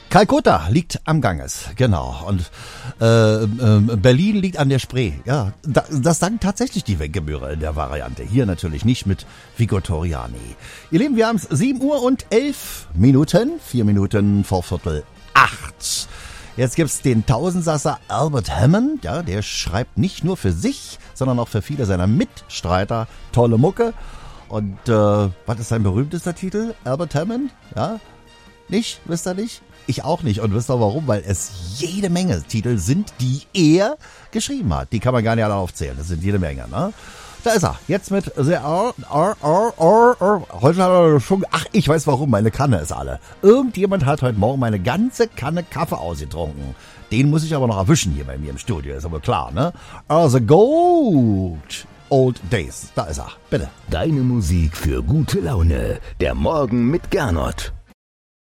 Kalkutta liegt am Ganges, genau. Und Berlin liegt an der Spree. Ja, das sagen tatsächlich die Wenkemürer in der Variante. Hier natürlich nicht mit Vico Toriani. Ihr Lieben, wir haben es 7 Uhr und 11 Minuten. 4 Minuten vor 7:45. Jetzt gibt's den Tausendsasser Albert Hammond. Ja, der schreibt nicht nur für sich, sondern auch für viele seiner Mitstreiter tolle Mucke. Und was ist sein berühmtester Titel? Albert Hammond? Ja? Nicht? Wisst ihr nicht? Ich auch nicht. Und wisst ihr warum? Weil es jede Menge Titel sind, die er geschrieben hat. Die kann man gar nicht alle aufzählen. Das sind jede Menge, ne? Da ist er. Jetzt mit The Heute hat er schon... Ach, ich weiß warum. Meine Kanne ist alle. Irgendjemand hat heute Morgen meine ganze Kanne Kaffee ausgetrunken. Den muss ich aber noch erwischen hier bei mir im Studio. Ist aber klar, ne? The Gold Old Days. Da ist er. Bitte. Deine Musik für gute Laune. Der Morgen mit Gernot.